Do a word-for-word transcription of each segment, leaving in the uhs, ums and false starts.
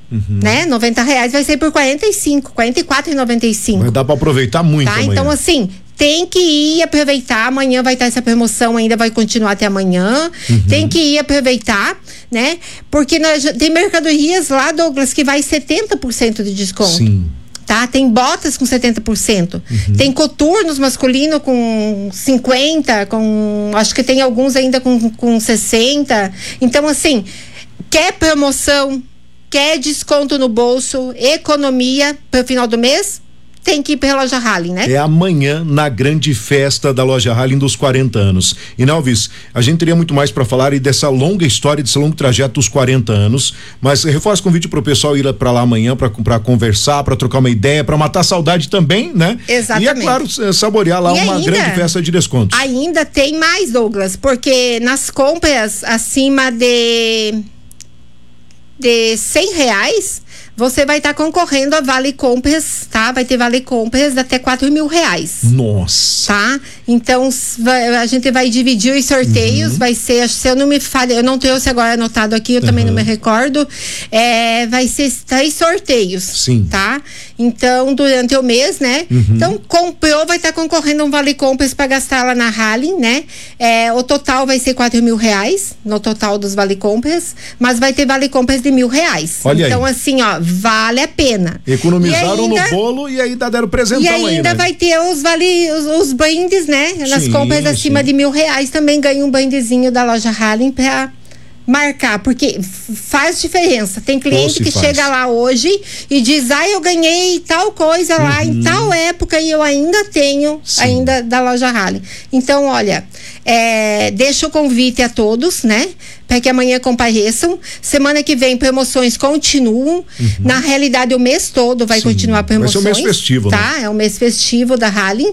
uhum. né? noventa reais vai ser por quarenta e cinco, quarenta e quatro reais e noventa e cinco. Mas dá pra aproveitar muito tá? amanhã. Então, assim, tem que ir aproveitar. Amanhã vai estar essa promoção, ainda vai continuar até amanhã. Uhum. Tem que ir aproveitar, né? Porque nós, tem mercadorias lá, Douglas, que vai setenta por cento de desconto. Sim. Tá? Tem botas com setenta por cento. Uhum. Tem coturnos masculino com cinquenta por cento, com, acho que tem alguns ainda com, com sessenta por cento. Então, assim, quer promoção, quer desconto no bolso, economia para o final do mês? Tem que ir pra loja Halley, né? É amanhã na grande festa da loja Halley dos quarenta anos. E Nalvis, a gente teria muito mais para falar e dessa longa história, desse longo trajeto dos quarenta anos, mas reforço o convite pro pessoal ir para lá amanhã para para conversar, para trocar uma ideia, para matar a saudade também, né? Exatamente. E é claro, saborear lá e uma ainda, grande festa de descontos. Ainda tem mais, Douglas, porque nas compras acima de de cem reais, você vai estar tá concorrendo a vale compras, tá? Vai ter vale compras de até quatro mil reais. Nossa! Tá? Então, vai, a gente vai dividir os sorteios, uhum. vai ser, se eu não me falho, eu não trouxe agora anotado aqui, eu uhum. também não me recordo, é, vai ser três sorteios. Sim. Tá? Então, durante o mês, né? Uhum. Então, comprou, vai estar tá concorrendo a um vale compras para gastar lá na Halley, né? É, o total vai ser quatro mil reais, no total dos vale compras, mas vai ter vale compras de mil reais. Olha então, aí. assim, ó, vale a pena. Economizaram ainda, no bolo e ainda deram presentão. E ainda aí, né? vai ter os vale, os, os brindes, né? Nas sim, compras acima sim. de mil reais também ganha um brindezinho da loja Halley pra marcar, porque faz diferença. Tem cliente que faz. Chega lá hoje e diz, ah, eu ganhei tal coisa uhum. lá em tal época e eu ainda tenho, sim. ainda da loja Halley. Então, olha, é, deixa o convite a todos, né? Para que amanhã compareçam. Semana que vem promoções continuam. Uhum. Na realidade, o mês todo vai sim. continuar promoções. Vai ser o mês festivo, tá? né? É o mês festivo da Halley.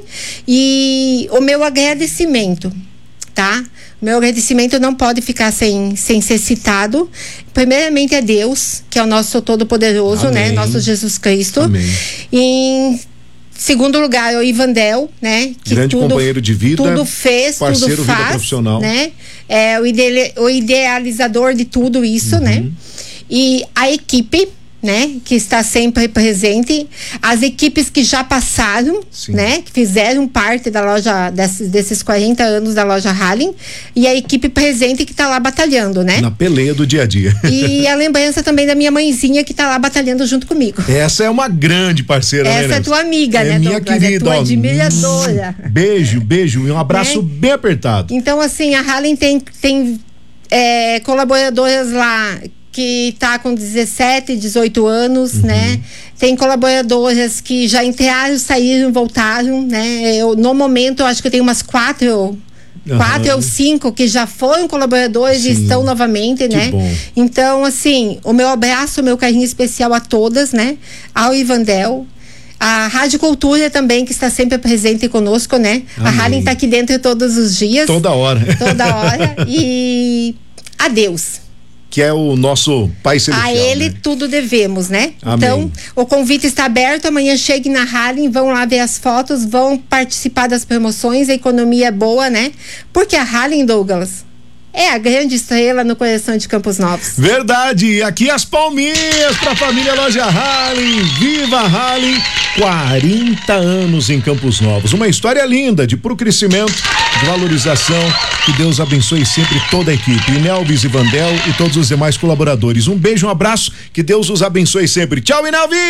E o meu agradecimento, tá? Meu agradecimento não pode ficar sem, sem ser citado. Primeiramente é Deus, que é o nosso Todo-Poderoso, né? Nosso Jesus Cristo. Amém. Em segundo lugar, é o Ivandel, né? Que grande tudo, companheiro de vida, tudo fez, parceiro, tudo faz, vida profissional, né? É o, ide o idealizador de tudo isso, uhum. né? E a equipe, né, que está sempre presente, as equipes que já passaram, sim. né, que fizeram parte da loja desses, desses quarenta anos da loja Halley, e a equipe presente que está lá batalhando, né? Na peleia do dia a dia. E a lembrança também da minha mãezinha que está lá batalhando junto comigo. Essa é uma grande parceira, Essa né? é tua amiga, é né, minha Douglas? querida, é tua ó, admiradora. Beijo, beijo e um abraço né? bem apertado. Então, assim, a Halley tem, tem é, colaboradoras lá que tá com dezessete, dezoito anos, uhum. né? Tem colaboradoras que já entraram, saíram, voltaram, né? Eu, no momento, eu acho que eu tenho umas quatro, uhum. quatro ou cinco que já foram colaboradores sim. e estão novamente, que né? Bom. Então, assim, o meu abraço, o meu carinho especial a todas, né? Ao Ivandel, a Rádio Cultura também, que está sempre presente conosco, né? Amém. A Halley tá aqui dentro todos os dias. Toda hora. Toda hora. E adeus. Que é o nosso Pai Celestial. A ele, né? Tudo devemos, né? Amém. Então, o convite está aberto, amanhã chegue na Halley, vão lá ver as fotos, vão participar das promoções, a economia é boa, né? Porque a Halley, Douglas, é a grande estrela no coração de Campos Novos. Verdade, aqui as palminhas para a família Loja Halley, viva a Halley, quarenta anos em Campos Novos, uma história linda de puro crescimento, de valorização, que Deus abençoe sempre toda a equipe, Inelvis, Ivandel e todos os demais colaboradores, um beijo, um abraço, que Deus os abençoe sempre, tchau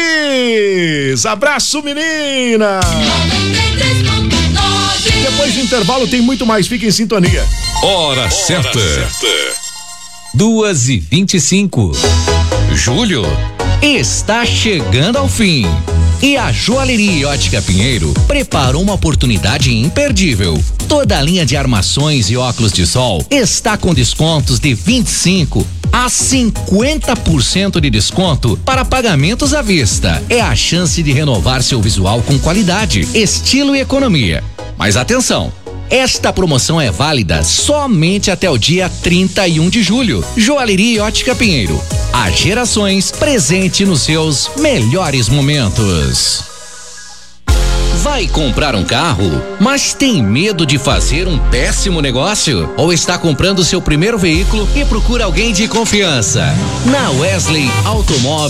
Inelvis, abraço menina. Depois do intervalo tem muito mais, fique em sintonia. Hora, Hora certa. certa. Duas e vinte e cinco. Julho está chegando ao fim. E a Joalheria Ótica Pinheiro preparou uma oportunidade imperdível. Toda a linha de armações e óculos de sol está com descontos de vinte e cinco a cinquenta por cento de desconto para pagamentos à vista. É a chance de renovar seu visual com qualidade, estilo e economia. Mas atenção! Esta promoção é válida somente até o dia trinta e um de julho. Joalheria Ótica Pinheiro. Há gerações presente nos seus melhores momentos. Vai comprar um carro, mas tem medo de fazer um péssimo negócio? Ou está comprando seu primeiro veículo e procura alguém de confiança? Na Wesley Automóveis